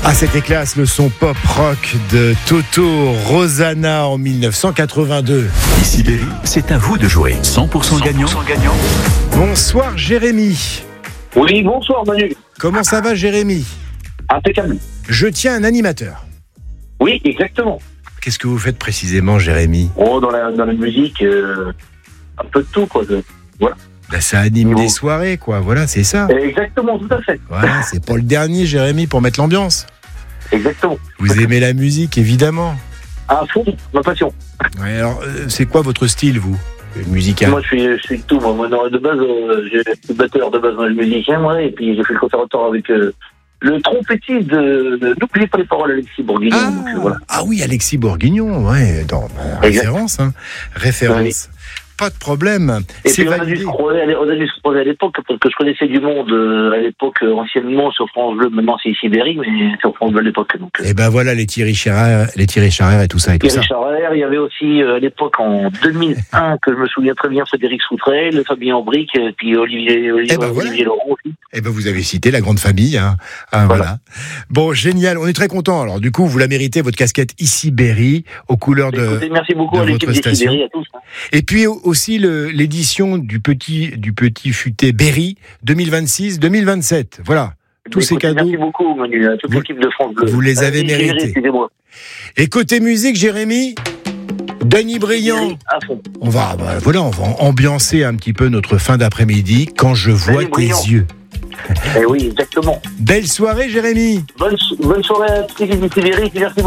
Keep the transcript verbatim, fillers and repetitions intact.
Ah, c'était classe, le son pop-rock de Toto, Rosanna en mille neuf cent quatre-vingt-deux. Ici Berry, c'est à vous de jouer. cent pour cent gagnant. Bonsoir Jérémy. Oui, bonsoir Manu. Comment ça va Jérémy? Impeccable. Je tiens un animateur. Oui, exactement. Qu'est-ce que vous faites précisément Jérémy? Oh, dans la, dans la musique, euh, un peu de tout, quoi. De, voilà. Ben, ça anime Bon. des soirées, quoi. Voilà, c'est ça. Exactement, tout à fait. Voilà, c'est pas le dernier Jérémy pour mettre l'ambiance. Exactement. Vous aimez la musique, évidemment. À fond, ma passion. Ouais, alors, euh, c'est quoi votre style, vous, musical? Moi, je suis, je suis de tout. Moi, moi non, de base, euh, j'ai été batteur de base, moi, je suis musicien, moi, et puis j'ai fait le conservatoire avec euh, le trompettiste de, de N'oubliez pas les paroles, Alexis Bourguignon. Ah, donc, euh, voilà. ah oui, Alexis Bourguignon, ouais, dans, bah, référence, hein. Référence. Pas de problème. Et C'est puis on a, dû se validé. croiser, on a dû se croiser à l'époque, parce que je connaissais du monde euh, à l'époque, euh, anciennement sur France Bleu, maintenant c'est ici Berry, mais sur France Bleu à l'époque. Donc, euh, Et ben voilà, les Thierry Charret, les Thierry Charret et tout ça et tout ça. Thierry Charret, il y avait aussi euh, à l'époque en deux mille un, que je me souviens très bien, Frédéric Soutrel, Fabien Aubric, et puis Olivier, Olivier, Eh ben voilà. Olivier Laurent aussi. Eh ben vous avez cité la grande famille, hein. Ah, voilà. Voilà. Bon, génial, on est très content. Alors du coup, vous la méritez, votre casquette ici Berry, aux couleurs de. Écoutez, merci beaucoup de à l'équipe votre des station. Berry, à tous. hein. Et puis aussi le, l'édition du petit du petit futé Berry deux mille vingt-six deux mille vingt-sept. Voilà. Tous ces Écoutez, cadeaux. Merci beaucoup, Manu, à toute Vous- l'équipe de France Bleu. vous les avez Euh, Thierry, mérités. Excusez-moi. Et côté musique, Jérémy, Denis Briand. Thierry, à fond. On va, bah, voilà, on va ambiancer un petit peu notre fin d'après-midi quand je vois Denis tes Briand. yeux. Eh oui, exactement. Belle soirée, Jérémy. Bonne, bonne soirée à toute l'équipe des Berry, merci beaucoup.